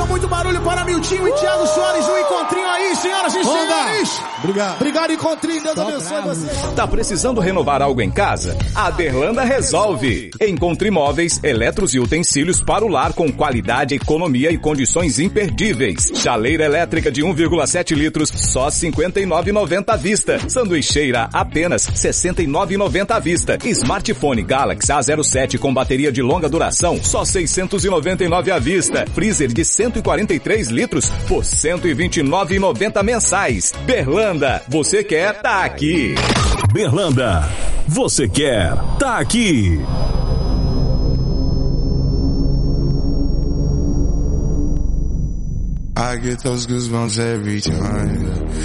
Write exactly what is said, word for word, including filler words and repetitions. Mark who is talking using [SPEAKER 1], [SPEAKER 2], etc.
[SPEAKER 1] coração, muito barulho para Miltinho e Thiago Soares, um encontrinho aí, senhoras e senhores.
[SPEAKER 2] Obrigado.
[SPEAKER 1] Obrigado, encontrinho, Deus abençoe vocês.
[SPEAKER 3] Tá precisando renovar algo em casa? A Berlanda resolve. Encontre móveis, eletros e utensílios para o lar com qualidade, economia e condições imperdíveis. Chaleira elétrica de um vírgula sete litros, só cinquenta e nove reais e noventa centavos à vista. Sanduicheira, apenas sessenta e nove reais e noventa centavos à vista. Smartphone Galaxy A zero sete com bateria de longa duração, só seiscentos e noventa e nove reais à vista. Freezer de cento e quarenta e três litros por cento e vinte e nove reais e noventa centavos mensais. Berlanda, você quer, tá aqui.
[SPEAKER 4] Berlanda, você quer, tá aqui.
[SPEAKER 5] I get those goosebumps every time.